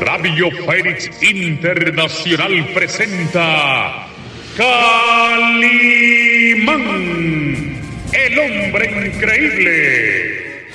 Radio Fénix Internacional presenta Calimán, el hombre increíble.